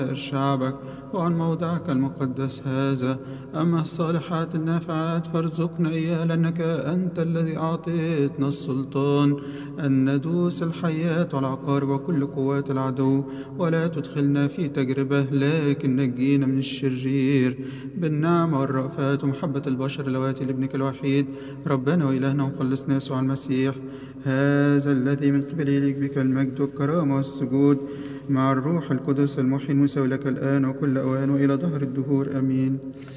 شعبك وعن موضعك المقدس هذا. أما الصالحات النافعات فارزقنا إياها، لأنك أنت الذي أعطيتنا السلطان أن ندوس الحيات والعقارب وكل قوات العدو، ولا تدخلنا في تجربة لكن نجينا من الشرير، بالنعمة والرأفات ومحبة البشر اللواتي لابنك الوحيد ربنا وإلهنا ومخلصنا يسوع المسيح، هذا الذي من قبله ليك بك المجد والكرامة والسجود مع الروح القدس المحيي المساوي لك الآن وكل أوان وإلى دهر الدهور آمين.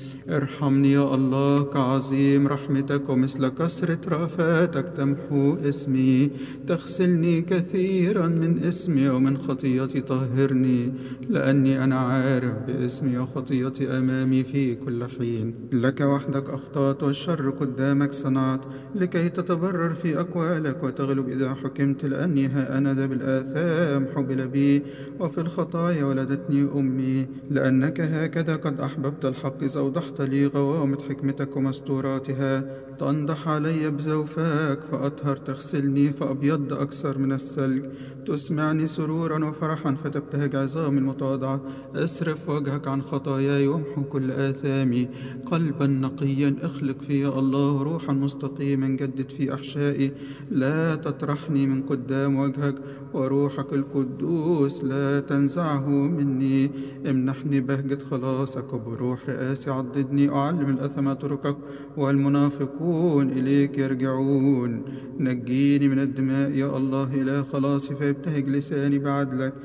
ارحمني يا الله كعظيم رحمتك، ومثل كثرة رأفاتك تمحو اسمي، تغسلني كثيرا من اسمي ومن خطيتي طهرني، لأني أنا عارف باسمي وخطيتي أمامي في كل حين. لك وحدك أخطأت والشر قدامك صنعت، لكي تتبرر في أقوالك وتغلب إذا حكمت، لأني ها أنا ذا بالآثام حبل بي وفي الخطايا ولدتني أمي. لأنك هكذا قد أحببت الحق إذ أوضحت لي غوامض حكمتك ومستوراتها، تنضح علي بزوفاك فأطهر، تغسلني فأبيض أكثر من الثلج، تسمعني سرورا وفرحا فتبتهج عظامي المتواضعة. اصرف وجهك عن خطاياي وامحو كل آثامي، قلبا نقيا اخلق في الله، روحا مستقيما جدد في أحشائي. لا تطرحني من قدام وجهك، وروحك القدوس لا تنزعه مني. امنحني بهجة خلاصك، وبروح رئاسي عضدني، أعلم الأثم طرقك والمنافقون إليك يرجعون. نجيني من الدماء يا الله إله خلاصي، فيبتهج لساني بعدلك.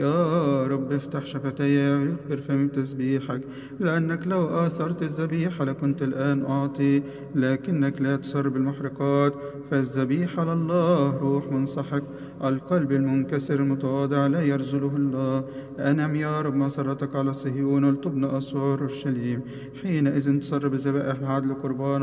يا رب افتح شفتي ويخبر فمي بتسبيحك، لأنك لو آثرت الذبيحة لكنت الآن أعطي، لكنك لا تسر بالمحرقات. فالذبيحة لله روح منسحق، القلب المنكسر المتواضع لا يرزله الله. أنعم يا رب مسرتك على صهيون، ولتبنى أسوار أورشليم، حينئذ تسر بذبائح العدل قربان